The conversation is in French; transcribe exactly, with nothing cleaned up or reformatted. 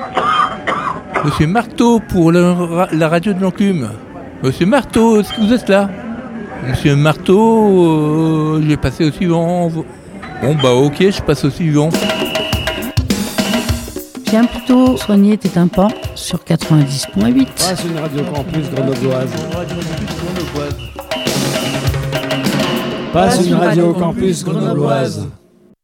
Monsieur Marteau pour le, la radio de l'enclume. Monsieur Marteau, est-ce que vous êtes là? Monsieur Marteau, euh, je vais passer au suivant. Bon bah ok, je passe au suivant. Viens plutôt soigner tes tympans sur quatre-vingt-dix point huit. Ah, c'est une radio campus grenobloise. Passe une radio campus grenobloise.